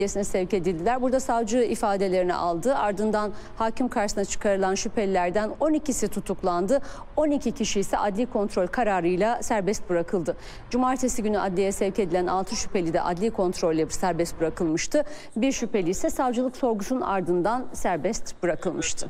sevk edildiler. Burada savcı ifadelerini aldı. Ardından hakim karşısına çıkarılan şüphelilerden 12'si tutuklandı. 12 kişi ise adli kontrol kararıyla serbest bırakıldı. Cumartesi günü adliyeye sevk edilen 6 şüpheli de adli kontrolle serbest bırakılmıştı. Bir şüpheli ise savcılık sorgusunun ardından serbest bırakılmıştı.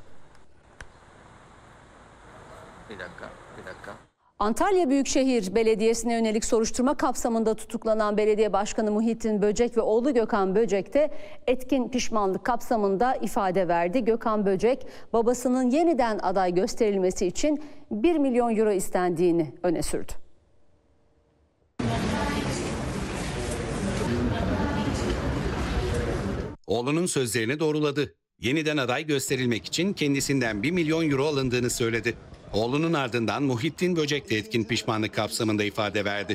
Bir dakika. Antalya Büyükşehir Belediyesi'ne yönelik soruşturma kapsamında tutuklanan belediye başkanı Muhittin Böcek ve oğlu Gökhan Böcek de etkin pişmanlık kapsamında ifade verdi. Gökhan Böcek babasının yeniden aday gösterilmesi için 1 milyon euro istendiğini öne sürdü. Oğlunun sözlerini doğruladı. Yeniden aday gösterilmek için kendisinden 1 milyon euro alındığını söyledi. Oğlunun ardından Muhittin Böcek de etkin pişmanlık kapsamında ifade verdi.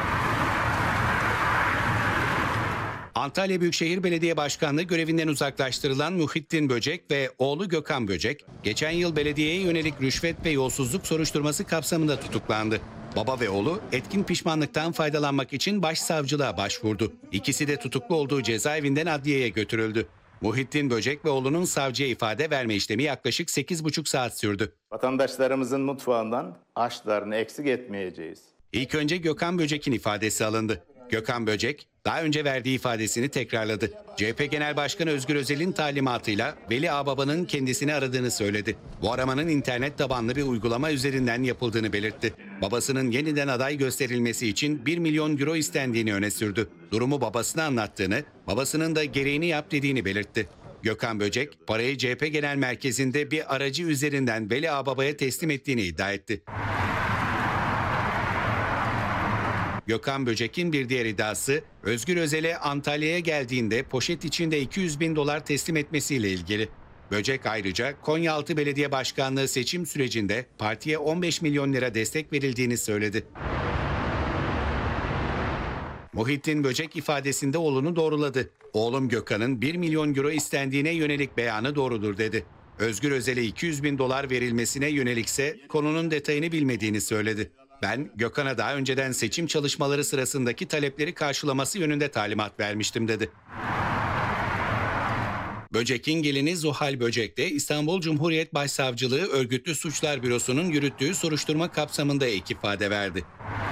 Antalya Büyükşehir Belediye Başkanlığı görevinden uzaklaştırılan Muhittin Böcek ve oğlu Gökhan Böcek, geçen yıl belediyeye yönelik rüşvet ve yolsuzluk soruşturması kapsamında tutuklandı. Baba ve oğlu etkin pişmanlıktan faydalanmak için başsavcılığa başvurdu. İkisi de tutuklu olduğu cezaevinden adliyeye götürüldü. Muhittin Böcek ve oğlunun savcıya ifade verme işlemi yaklaşık 8,5 saat sürdü. Vatandaşlarımızın mutfağından aşlarını eksik etmeyeceğiz. İlk önce Gökhan Böcek'in ifadesi alındı. Gökhan Böcek daha önce verdiği ifadesini tekrarladı. CHP Genel Başkanı Özgür Özel'in talimatıyla Veli Ağbaba'nın kendisini aradığını söyledi. Bu aramanın internet tabanlı bir uygulama üzerinden yapıldığını belirtti. Babasının yeniden aday gösterilmesi için 1 milyon euro istendiğini öne sürdü. Durumu babasına anlattığını, babasının da gereğini yap dediğini belirtti. Gökhan Böcek, parayı CHP Genel Merkezi'nde bir aracı üzerinden Veli Ağbaba'ya teslim ettiğini iddia etti. Gökhan Böcek'in bir diğer iddiası, Özgür Özel'e Antalya'ya geldiğinde poşet içinde 200 bin dolar teslim etmesiyle ilgili. Böcek ayrıca Konyaaltı Belediye Başkanlığı seçim sürecinde partiye 15 milyon lira destek verildiğini söyledi. Muhittin Böcek ifadesinde oğlunu doğruladı. Oğlum Gökhan'ın 1 milyon euro istendiğine yönelik beyanı doğrudur dedi. Özgür Özel'e 200 bin dolar verilmesine yönelikse konunun detayını bilmediğini söyledi. Ben Gökhan'a daha önceden seçim çalışmaları sırasındaki talepleri karşılaması yönünde talimat vermiştim dedi. Böcek'in gelini Zuhal Böcek de İstanbul Cumhuriyet Başsavcılığı Örgütlü Suçlar Bürosu'nun yürüttüğü soruşturma kapsamında ek ifade verdi.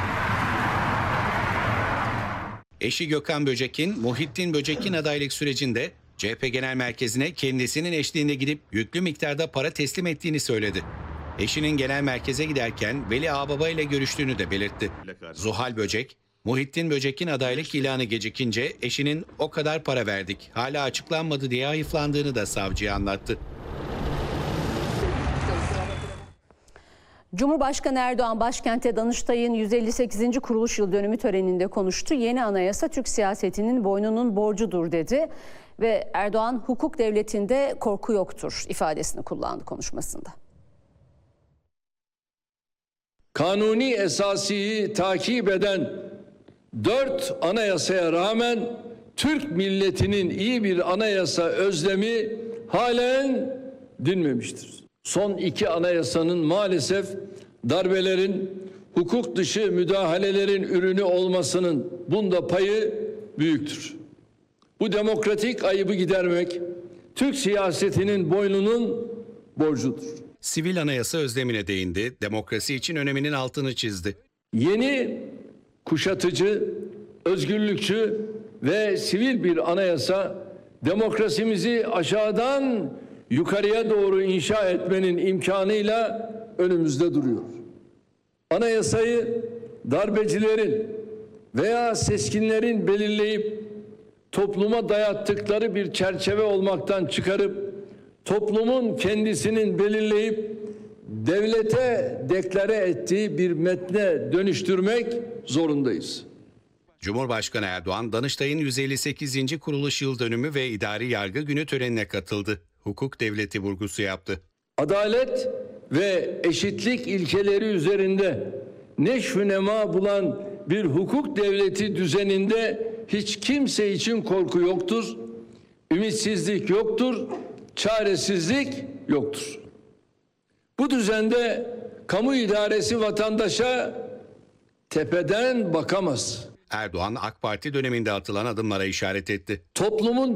Eşi Gökhan Böcek'in Muhittin Böcek'in adaylık sürecinde CHP Genel Merkezi'ne kendisinin eşliğinde gidip yüklü miktarda para teslim ettiğini söyledi. Eşinin genel merkeze giderken Veli Ağbaba ile görüştüğünü de belirtti. Zuhal Böcek, Muhittin Böcek'in adaylık ilanı gecikince eşinin "o kadar para verdik, hala açıklanmadı" diye hayıflandığını da savcıya anlattı. Cumhurbaşkanı Erdoğan başkentte Danıştay'ın 158. kuruluş yıl dönümü töreninde konuştu. Yeni anayasa Türk siyasetinin boynunun borcudur dedi ve Erdoğan hukuk devletinde korku yoktur ifadesini kullandı konuşmasında. Kanuni esasiyi takip eden 4 anayasaya rağmen Türk milletinin iyi bir anayasa özlemi halen dinmemiştir. Son 2 anayasanın maalesef darbelerin, hukuk dışı müdahalelerin ürünü olmasının bunda payı büyüktür. Bu demokratik ayıbı gidermek Türk siyasetinin boynunun borcudur. Sivil anayasa özlemine değindi, demokrasi için öneminin altını çizdi. Yeni, kuşatıcı, özgürlükçü ve sivil bir anayasa demokrasimizi aşağıdan yukarıya doğru inşa etmenin imkanıyla önümüzde duruyor. Anayasayı darbecilerin veya seskinlerin belirleyip topluma dayattıkları bir çerçeve olmaktan çıkarıp toplumun kendisinin belirleyip devlete deklare ettiği bir metne dönüştürmek zorundayız. Cumhurbaşkanı Erdoğan, Danıştay'ın 158. kuruluş yıl dönümü ve idari yargı günü törenine katıldı. Hukuk devleti vurgusu yaptı. Adalet ve eşitlik ilkeleri üzerinde neşvünema bulan bir hukuk devleti düzeninde hiç kimse için korku yoktur, ümitsizlik yoktur, çaresizlik yoktur. Bu düzende kamu idaresi vatandaşa tepeden bakamaz. Erdoğan, AK Parti döneminde atılan adımlara işaret etti. Toplumun